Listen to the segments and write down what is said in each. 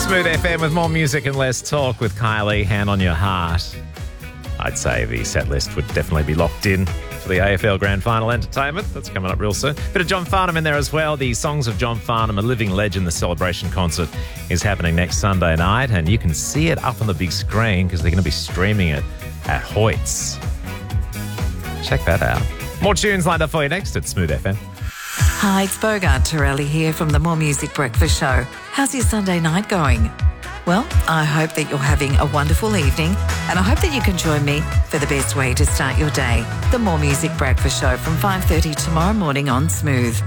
Smooth FM with more music and less talk with Kylie, Hand on Your Heart. I'd say the set list would definitely be locked in for the AFL Grand Final entertainment. That's coming up real soon. Bit of John Farnham in there as well. The Songs of John Farnham, a living legend. The celebration concert is happening next Sunday night, and you can see it up on the big screen because they're going to be streaming it at Hoyts. Check that out. More tunes lined up for you next at Smooth FM. Hi, it's Bogart Torelli here from the More Music Breakfast Show. How's your Sunday night going? Well, I hope that you're having a wonderful evening, and I hope that you can join me for the best way to start your day. The More Music Breakfast Show from 5:30 tomorrow morning on Smooth.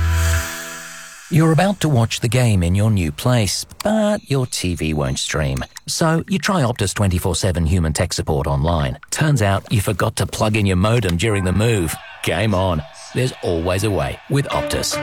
You're about to watch the game in your new place, but your TV won't stream. So you try Optus 24/7 human tech support online. Turns out you forgot to plug in your modem during the move. Game on. There's always a way with Optus.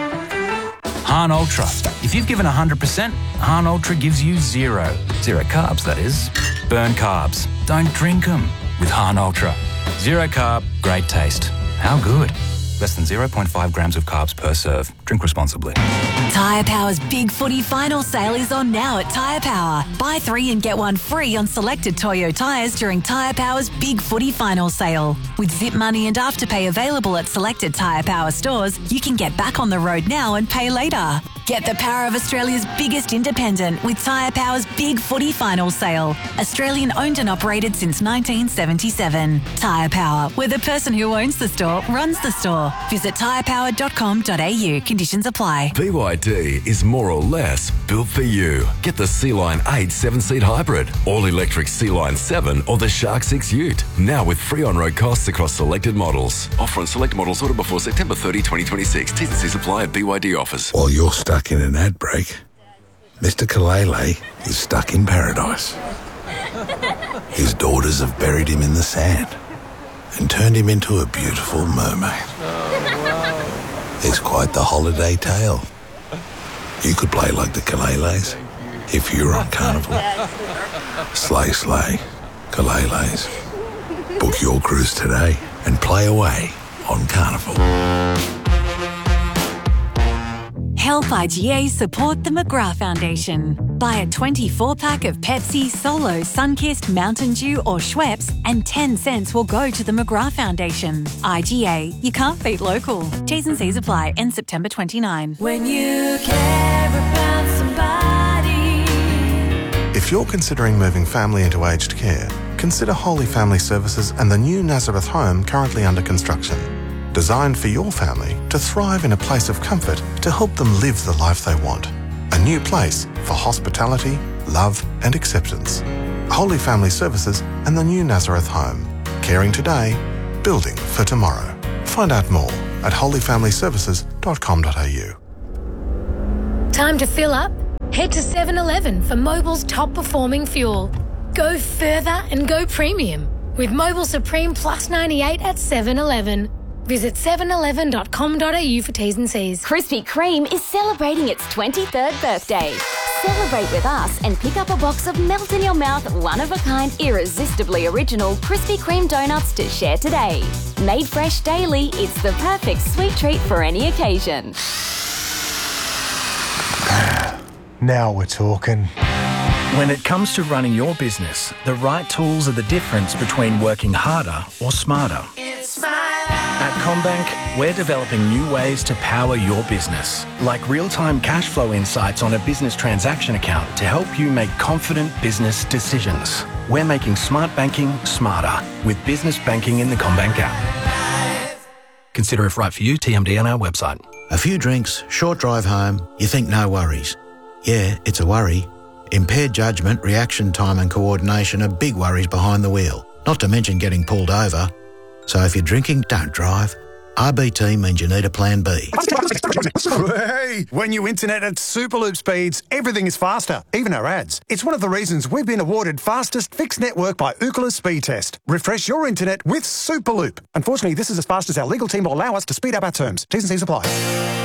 Han Ultra. If you've given 100%, Han Ultra gives you zero. Zero carbs, that is. Burn carbs. Don't drink them with Han Ultra. Zero carb, great taste. How good? Less than 0.5 grams of carbs per serve. Drink responsibly. Tyre Power's Big Footy Final Sale is on now at Tyre Power. Buy 3 and get 1 free on selected Toyo tyres during Tyre Power's Big Footy Final Sale. With Zip Money and Afterpay available at selected Tyre Power stores, you can get back on the road now and pay later. Get the power of Australia's biggest independent with Tyre Power's Big Footy Final Sale. Australian owned and operated since 1977. Tyre Power, where the person who owns the store runs the store. Visit tyrepower.com.au. Conditions apply. BYD is more or less built for you. Get the Sea-Line 8 7-seat hybrid, all-electric Sea-Line 7 or the Shark 6 Ute. Now with free on-road costs across selected models. Offer on select models ordered before September 30, 2026. T's and C's apply at BYD offers. While you're stuck in an ad break, Mr. Kalele is stuck in paradise. His daughters have buried him in the sand and turned him into a beautiful mermaid. It's quite the holiday tale. You could play like the Kaleles if you were on Carnival. Slay, slay, Kaleles. Book your cruise today and play away on Carnival. Help IGA support the McGrath Foundation. Buy a 24-pack of Pepsi, Solo, Sunkist, Mountain Dew or Schweppes and 10 cents will go to the McGrath Foundation. IGA, you can't beat local. T's and C's apply. End September 29. When you care about somebody. If you're considering moving family into aged care, consider Holy Family Services and the new Nazareth home currently under construction. Designed for your family to thrive in a place of comfort to help them live the life they want. A new place for hospitality, love and acceptance. Holy Family Services and the new Nazareth home. Caring today, building for tomorrow. Find out more at holyfamilyservices.com.au. Time to fill up? Head to 7-Eleven for Mobil's top performing fuel. Go further and go premium with Mobil Supreme Plus 98 at 7-Eleven. Visit 711.com.au for T's and C's. Krispy Kreme is celebrating its 23rd birthday. Celebrate with us and pick up a box of melt-in-your-mouth, one-of-a-kind, irresistibly original Krispy Kreme donuts to share today. Made fresh daily, it's the perfect sweet treat for any occasion. Now we're talking. When it comes to running your business, the right tools are the difference between working harder or smarter. At CommBank, we're developing new ways to power your business, like real-time cash flow insights on a business transaction account to help you make confident business decisions. We're making smart banking smarter with business banking in the CommBank app. Consider if right for you, TMD on our website. A few drinks, short drive home, you think no worries. Yeah, it's a worry. Impaired judgment, reaction time and coordination are big worries behind the wheel, not to mention getting pulled over. So if you're drinking, don't drive. RBT means you need a plan B. Hey, when you internet at Superloop speeds, everything is faster, even our ads. It's one of the reasons we've been awarded fastest fixed network by Ookla Speed Test. Refresh your internet with Superloop. Unfortunately, this is as fast as our legal team will allow us to speed up our terms. T's and C's apply.